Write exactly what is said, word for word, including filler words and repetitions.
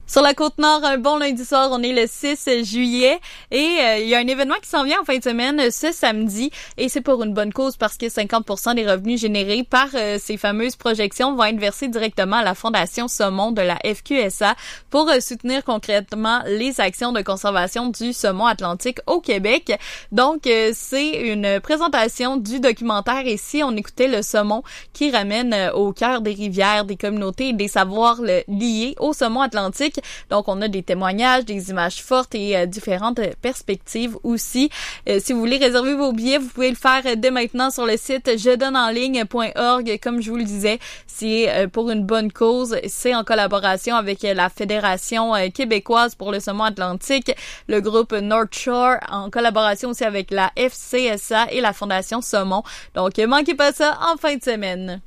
Sur la Côte-Nord, un bon lundi soir, on est le six juillet et euh, il y a un événement qui s'en vient en fin de semaine ce samedi et c'est pour une bonne cause parce que cinquante pour cent des revenus générés par euh, ces fameuses projections vont être versés directement à la Fondation Saumon de la F Q S A pour euh, soutenir concrètement les actions de conservation du saumon atlantique au Québec. Donc, euh, c'est une présentation du documentaire Ici, on écoutait le saumon qui ramène euh, au cœur des rivières, des communautés et des savoirs le, liés au saumon atlantique. Donc, on a des témoignages, des images fortes et euh, différentes perspectives aussi. Euh, si vous voulez réserver vos billets, vous pouvez le faire euh, dès maintenant sur le site je donne en ligne point org. Comme je vous le disais, c'est euh, pour une bonne cause. C'est en collaboration avec euh, la Fédération euh, québécoise pour le saumon atlantique, le groupe North Shore, en collaboration aussi avec la F C S A et la Fondation Saumon. Donc, euh, manquez pas ça en fin de semaine.